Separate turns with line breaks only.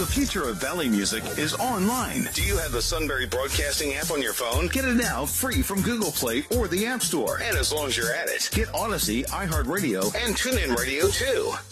The future of Valley music is online. Do you have the Sunbury Broadcasting app on your phone? Get it now free from Google Play or the App Store. And as long as you're at it, get Odyssey, iHeartRadio, and TuneIn Radio too.